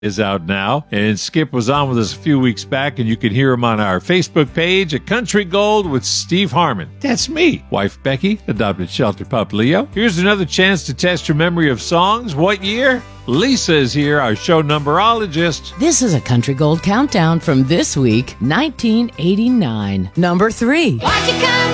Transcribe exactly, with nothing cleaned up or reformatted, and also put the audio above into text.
is out now, and Skip was on with us a few weeks back, and you can hear him on our Facebook page at Country Gold with Steve Harmon. That's me. Wife Becky, adopted shelter pup Leo. Here's another chance to test your memory of songs. What year? Lisa is here, our show numberologist. This is a Country Gold countdown from this week, nineteen eighty-nine. Number three. Watch it come